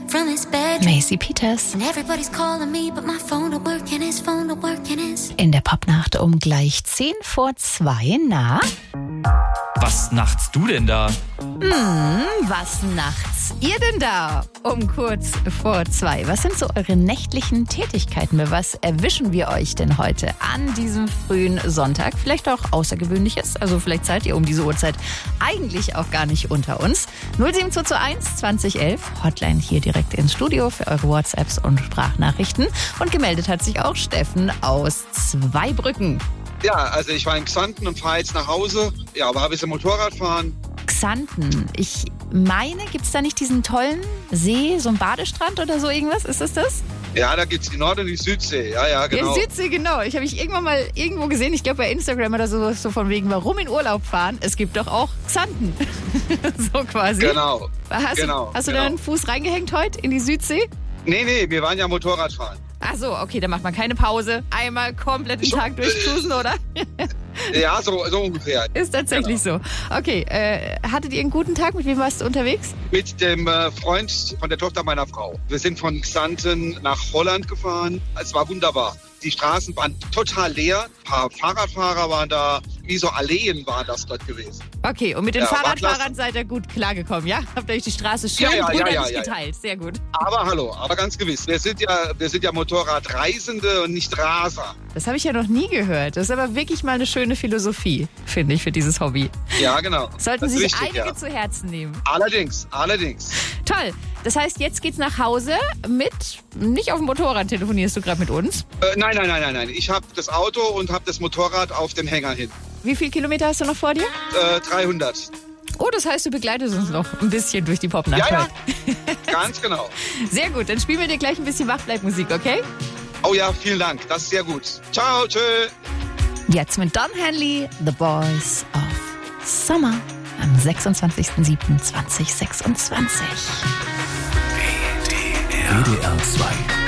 from his bed. Macy Peters. And everybody's calling me, but my phone don't work and his phone don't work and his. In der Popnacht um gleich 10:10. Na? Was nachts du denn da? Was nachts ihr denn da? Um kurz vor 2. Was sind so eure nächtlichen Tätigkeiten? Mit was erwischen wir euch denn heute an diesem frühen Sonntag? Vielleicht auch Außergewöhnliches. Also vielleicht seid ihr um diese Uhrzeit eigentlich auch gar nicht unter uns. 07221 2011. Hotline hier direkt ins Studio für eure WhatsApps und Sprachnachrichten. Und gemeldet hat sich auch Steffen aus Zweibrücken. Ja, also ich war in Xanten und fahre jetzt nach Hause. Ja, aber habe ich ein Motorradfahren. Xanten. Ich meine, gibt es da nicht diesen tollen See, so einen Badestrand oder so irgendwas? Ist das das? Ja, da gibt's die Nord- und die Südsee. Ja, genau. Die Südsee, genau. Ich habe mich irgendwann mal irgendwo gesehen, ich glaube bei Instagram oder so von wegen, warum in Urlaub fahren? Es gibt doch auch Xanten. So quasi. Genau. Hast du da einen Fuß reingehängt heute in die Südsee? Nee, wir waren ja Motorradfahren. Ach so, okay, dann macht man keine Pause. Einmal komplett den Tag durchcruisen, oder? Ja, so ungefähr. Ist tatsächlich so. Okay, hattet ihr einen guten Tag? Mit wem warst du unterwegs? Mit dem Freund von der Tochter meiner Frau. Wir sind von Xanten nach Holland gefahren. Es war wunderbar. Die Straßen waren total leer. Ein paar Fahrradfahrer waren da. Wie so Alleen waren das dort gewesen. Okay, und mit den Fahrradfahrern seid ihr gut klargekommen, ja? Habt ihr euch die Straße schön brüderlich geteilt? Aber sehr gut. Aber ganz gewiss. Wir sind ja Motorradreisende und nicht Raser. Das habe ich ja noch nie gehört. Das ist aber wirklich mal eine schöne Philosophie, finde ich, für dieses Hobby. Ja, genau. Sollten sich einige zu Herzen nehmen. Allerdings. Toll. Das heißt, jetzt geht's nach Hause nicht auf dem Motorrad telefonierst du gerade mit uns? Nein. Ich habe das Auto und habe das Motorrad auf dem Hänger hin. Wie viele Kilometer hast du noch vor dir? 300. Oh, das heißt, du begleitest uns noch ein bisschen durch die Popnacht. Ja, ganz genau. Sehr gut, dann spielen wir dir gleich ein bisschen Wachbleibmusik, okay? Oh ja, vielen Dank, das ist sehr gut. Ciao, tschö. Jetzt mit Don Henley, The Boys of Summer, am 26.07.2026. WDR 2